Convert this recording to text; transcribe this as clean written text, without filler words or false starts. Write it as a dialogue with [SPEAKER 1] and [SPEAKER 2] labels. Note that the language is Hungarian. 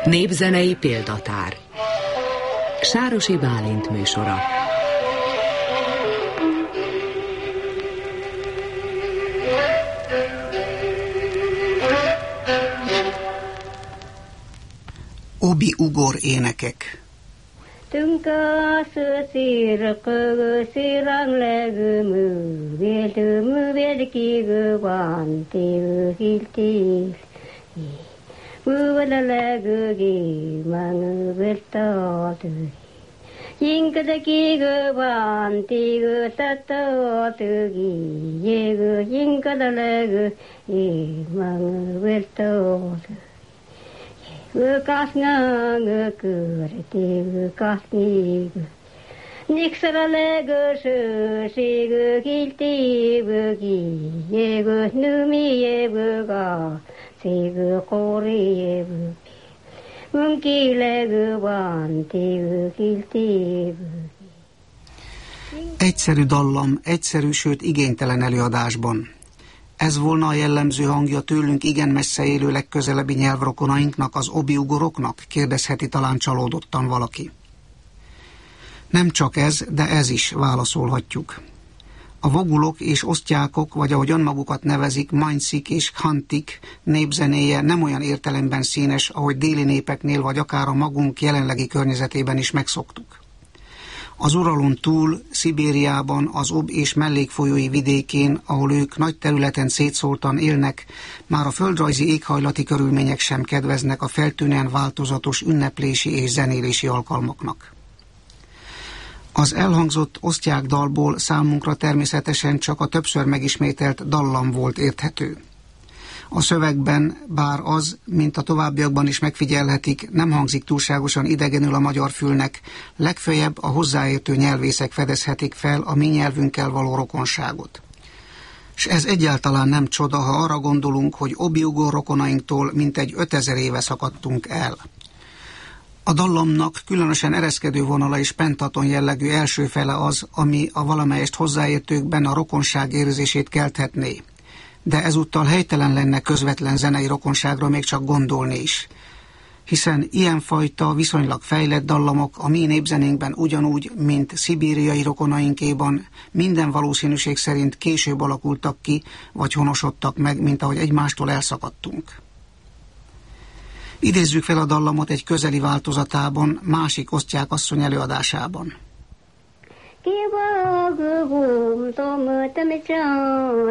[SPEAKER 1] Népzenei példatár. Sárosi Bálint műsora.
[SPEAKER 2] Obi-ugor énekek.
[SPEAKER 3] Tünka szőszírkögő szírang legőmű, véltőmű vélkigő van, tévő hiltív. Művele legőgé, mangő véltatő. Jinkade kigő van, tígő tattatőgé, jégő jinkade legő, mangő véltatő. Kasnang körti kasnig Nixara legő sőségő kiltívő jégő nőmijébő ga szégő kórijébő Munki legő van tívő kiltívő.
[SPEAKER 2] Egyszerű dallam, egyszerű, sőt igénytelen előadásban. Ez volna a jellemző hangja tőlünk igen messze élő legközelebbi nyelvrokonainknak, az obi-ugoroknak? Kérdezheti talán csalódottan valaki. Nem csak ez, de ez is, válaszolhatjuk. A vogulok és osztyákok, vagy ahogy önmagukat nevezik, manyszik és khantik népzenéje nem olyan értelemben színes, ahogy déli népeknél, vagy akár a magunk jelenlegi környezetében is megszoktuk. Az Uralon túl, Szibériában, az Ob és mellékfolyói vidékén, ahol ők nagy területen szétszórtan élnek, már a földrajzi éghajlati körülmények sem kedveznek a feltűnően változatos ünneplési és zenélési alkalmaknak. Az elhangzott osztyák dalból számunkra természetesen csak a többször megismételt dallam volt érthető. A szövegben, bár az, mint a továbbiakban is megfigyelhetik, nem hangzik túlságosan idegenül a magyar fülnek, legfeljebb a hozzáértő nyelvészek fedezhetik fel a mi nyelvünkkel való rokonságot. S ez egyáltalán nem csoda, ha arra gondolunk, hogy obi-ugor rokonainktól mintegy 5000 éve szakadtunk el. A dallamnak különösen ereszkedő vonala és pentaton jellegű első fele az, ami a valamelyest hozzáértőkben a rokonság érzését kelthetné. De ezúttal helytelen lenne közvetlen zenei rokonságra még csak gondolni is. Hiszen ilyenfajta viszonylag fejlett dallamok a mi népzenénkben ugyanúgy, mint szibériai rokonainkéban minden valószínűség szerint később alakultak ki, vagy honosodtak meg, mint ahogy egymástól elszakadtunk. Idézzük fel a dallamot egy közeli változatában, másik osztyák asszony előadásában.